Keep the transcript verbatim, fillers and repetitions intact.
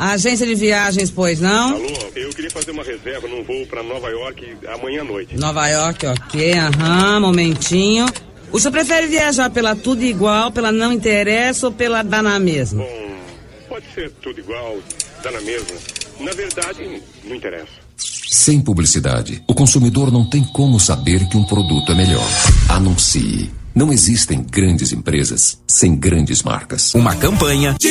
Agência de viagens, pois não? Alô, eu queria fazer uma reserva num voo pra Nova York amanhã à noite. Nova York, ok, aham, momentinho. O senhor prefere viajar pela Tudo Igual, pela Não Interessa ou pela Dá na Mesma? Bom, pode ser tudo igual, dá na mesma. Na verdade, não interessa. Sem publicidade, o consumidor não tem como saber que um produto é melhor. Anuncie. Não existem grandes empresas sem grandes marcas. Uma campanha de